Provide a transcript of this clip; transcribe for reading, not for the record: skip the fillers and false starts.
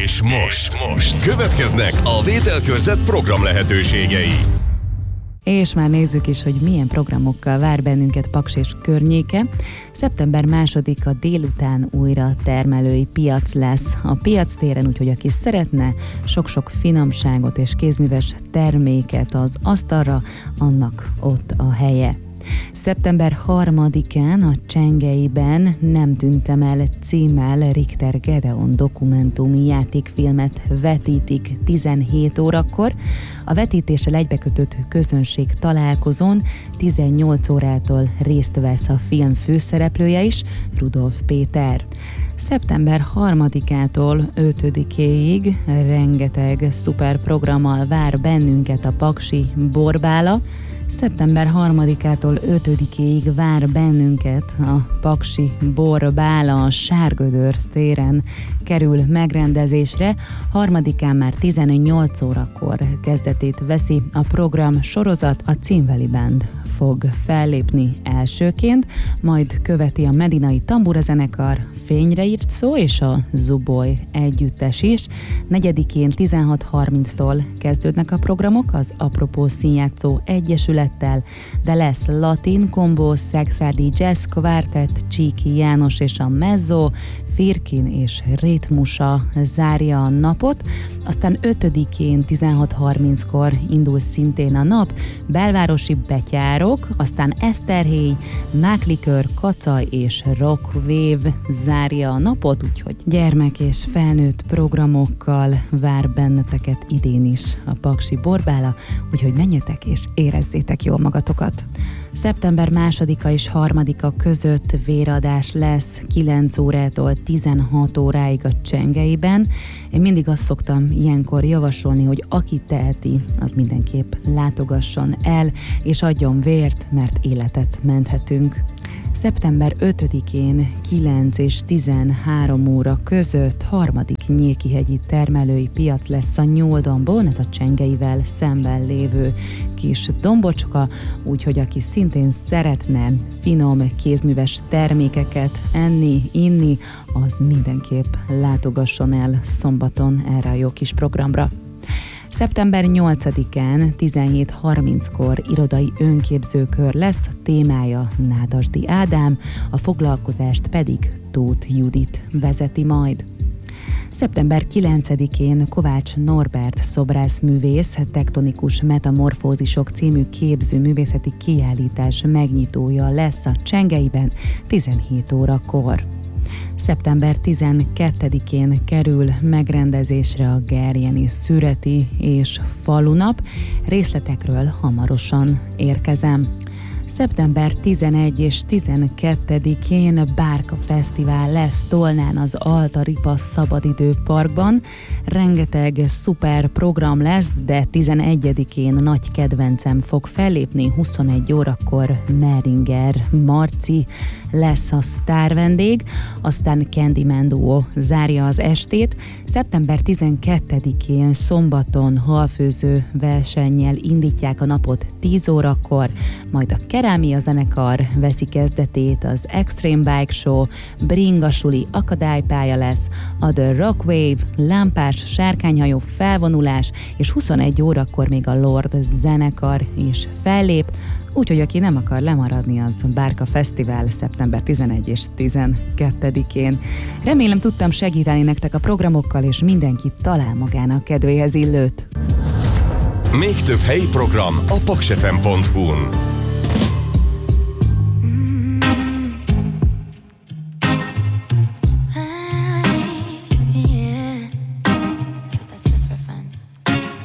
És most következnek a Vételkörzet program lehetőségei. És már nézzük is, hogy milyen programokkal vár bennünket Paks és környéke. Szeptember 2-a délután újra termelői piac lesz a piac téren, úgyhogy aki szeretne sok-sok finomságot és kézműves terméket az asztalra, annak ott a helye. Szeptember 3-án a Csengeiben Nem tűntem el címmel Richter Gedeon dokumentumi játékfilmet vetítik 17 órakor. A vetítéssel egybekötött közönség találkozón 18 órától részt vesz a film főszereplője is, Rudolf Péter. Szeptember 3-ától 5-éig rengeteg szuper programmal vár bennünket a paksi Borbála. Szeptember 3-ától 5-éig vár bennünket a paksi Borbála, a Sárgödör téren kerül megrendezésre. 3-án már 18 órakor kezdetét veszi a program sorozat, a Címveli Band fog fellépni elsőként, majd követi a Medinai Tambura zenekar, Fényre írt szó és a Zuboly együttes is. 4-én 16:30-tól kezdődnek a programok az Apropó Színjátszó Egyesülettel, de lesz latin kombó, Szexárdi Jazz Quartet, Csíki János és a Mezzo, Firkin és Ritmusa zárja a napot, aztán 5-én 16:30-kor indul szintén a nap, belvárosi betyárok, aztán Eszterhéj, Máklikör, Kacaj és Rockvév zárja a napot, úgyhogy gyermek és felnőtt programokkal vár benneteket idén is a paksi Borbála, úgyhogy menjetek és érezzétek jól magatokat. Szeptember 2-a és 3-a között véradás lesz 9 órától 16 óráig a Csengeiben. Én mindig azt szoktam ilyenkor javasolni, hogy aki teheti, az mindenképp látogasson el, és adjon vért, mert életet menthetünk. Szeptember 5-én 9 és 13 óra között 3. Nyékihegyi termelői piac lesz a Nyoldombon, ez a Csengeivel szemben lévő kis dombocska, úgyhogy aki szintén szeretne finom kézműves termékeket enni, inni, az mindenképp látogasson el szombaton erre a jó kis programra. Szeptember 8-án 17:30-kor irodai önképzőkör lesz, témája Nádasdy Ádám, a foglalkozást pedig Tóth Judit vezeti majd. Szeptember 9-én Kovács Norbert szobrászművész Tektonikus metamorfózisok című képzőművészeti kiállítás megnyitója lesz a Csengeiben 17 órakor. Szeptember 12-én kerül megrendezésre a gerjeni szüreti és falunap. Részletekről hamarosan érkezem. Szeptember 11 és 12-én Bárka Fesztivál lesz Tolnán az Altaripa Szabadidőparkban. Rengeteg szuper program lesz, de 11-én nagy kedvencem fog fellépni, 21 órakor Meringer Marci lesz a sztárvendég, aztán Candyman Duo zárja az estét. Szeptember 12-én szombaton halfőző versennyel indítják a napot 10 órakor, majd a Kerámia zenekar veszi kezdetét, az Extreme Bike Show, bringasuli akadálypálya lesz, a The Rockwave, lámpás sárkányhajó felvonulás, és 21 órakor még a Lord zenekar is fellép, úgyhogy aki nem akar lemaradni, az Bárka Fesztivál szeptember 11 és 12-én. Remélem tudtam segíteni nektek a programokkal, és mindenki talál magának kedvéhez illőt. Még több helyi program a paksfm.hu-n.